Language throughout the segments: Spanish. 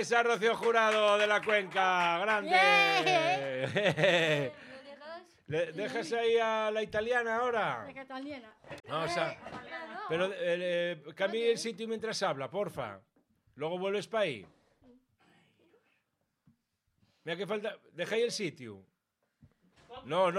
esa Rocío Jurado de la Cuenca, grande. ¿Dejas ahí a la italiana ahora? La italiana. No, o sea, pero cambie el sitio mientras habla, porfa. Luego vuelves para ahí. Mira que falta. Deja ahí el sitio. No.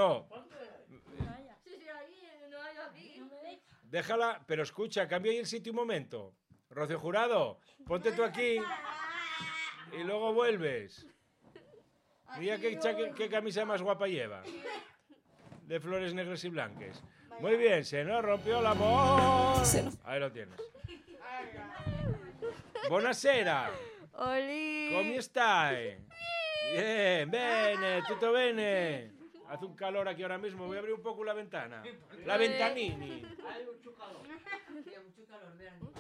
Déjala, pero escucha, cambia ahí el sitio un momento. Rocío Jurado, ponte tú aquí y luego vuelves. Mira qué camisa más guapa lleva. De flores negras y blancas. Muy bien, se nos rompió la voz. Ahí lo tienes. Buonasera. Oli. ¿Cómo stai? Bien, bene, tutto bene. Hace un calor aquí ahora mismo, voy a abrir un poco la ventana. La ventanini. Hay mucho calor. Mucho calor, vean.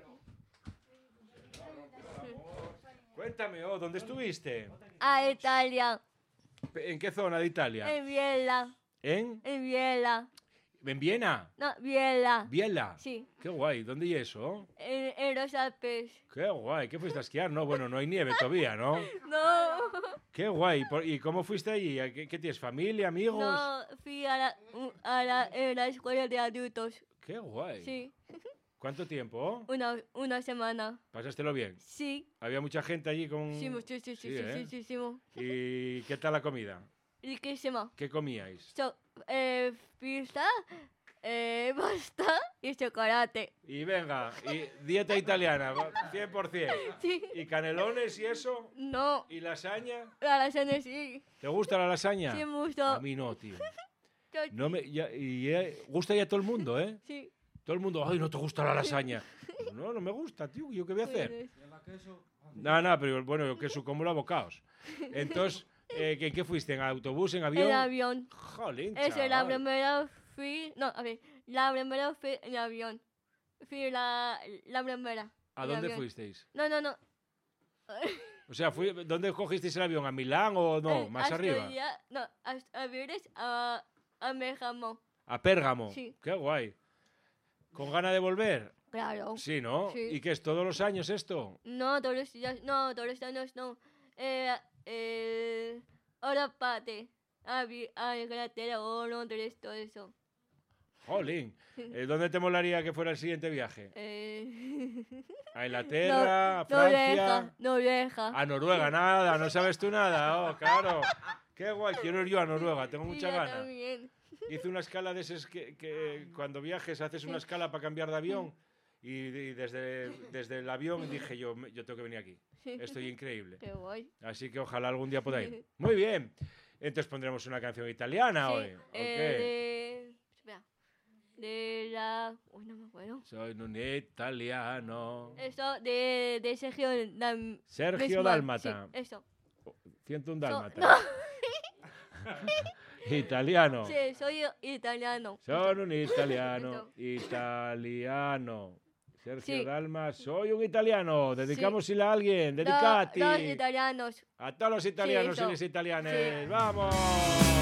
Cuéntame, ¿dónde estuviste? A Italia. ¿En qué zona de Italia? En Biella. ¿En? En Biella. ¿En Viena? No, Biella. ¿Biela? Sí. Qué guay, ¿dónde y eso? En los Alpes. Qué guay, ¿qué fuiste a esquiar? No, bueno, no hay nieve todavía, ¿no? No. Qué guay, ¿y cómo fuiste allí? ¿Qué tienes, familia, amigos? No, fui a la escuela de adultos. Qué guay. Sí. ¿Cuánto tiempo? Una semana. ¿Pasástelo bien? Sí. ¿Había mucha gente allí con...? Sí. ¿Y qué tal la comida? Riquísimo. ¿Qué comíais? Pizza, pasta y chocolate. Y venga, y dieta italiana, 100%. Sí. ¿Y canelones y eso? No. ¿Y lasaña? La lasaña sí. ¿Te gusta la lasaña? Sí, me gustó. A mí no, tío. No gusta ya todo el mundo, ¿eh? Sí. Todo el mundo, ay, no te gusta la lasaña. No me gusta, tío, ¿yo qué voy a hacer? No, pero bueno, yo queso como los bocaos. Entonces, ¿en qué fuiste? ¿En autobús, en avión? En avión. Jolín, Es chaval. la primera fui... No, a ver, la primera fui en avión. Fui la primera. ¿A en dónde avión. fuisteis? No. O sea, ¿dónde cogisteis el avión? ¿A Milán o no? ¿Más arriba? No, a Vires, a Bergamo. ¿A Pérgamo? Sí. Qué guay. ¿Con ganas de volver? Claro. Sí, ¿no? Sí. ¿Y qué es todos los años esto? No, todos los días, no, todos los años no. Ahora pate. A Inglaterra o Londres, todo eso. Jolín. ¿Dónde te molaría que fuera el siguiente viaje? ¿A Inglaterra? ¿A Francia? Noruega. A Noruega, nada, no sabes tú nada. Oh, claro. Qué guay, quiero ir yo a Noruega, tengo mucha Yo ganas. también. Hice una escala de esas que cuando viajes haces una escala para cambiar de avión y desde el avión dije yo tengo que venir aquí. Esto es increíble. Qué guay. Así que ojalá algún día pueda ir. Muy bien. Entonces pondremos una canción italiana hoy. Espera. De la... Uy, no me acuerdo. Soy un italiano. Eso de Sergio Sergio Dálmata. Sí, eso. 101 Dálmata. No. Italiano. Sí, soy italiano. Soy un italiano. Eso. Italiano. Sergio Sí. Dalma, soy un italiano. Dedicámosla a alguien. Los Dedicati. italianos. A todos los italianos Sí, y eso. las italianas. Sí. ¡Vamos!